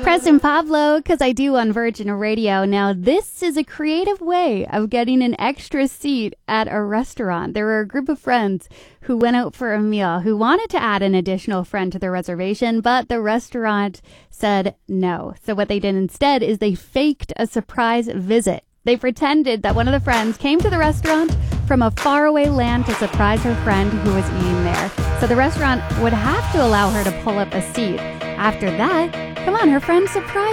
Preston Pablo, because I do on Virgin Radio. Now, this is a creative way of getting an extra seat at a restaurant. There were a group of friends who went out for a meal who wanted to add an additional friend to their reservation, but the restaurant said no. So what they did instead is they faked a surprise visit. They pretended that one of the friends came to the restaurant from a faraway land to surprise her friend who was eating there. So the restaurant would have to allow her to pull up a seat. After that, come on, her friend surprised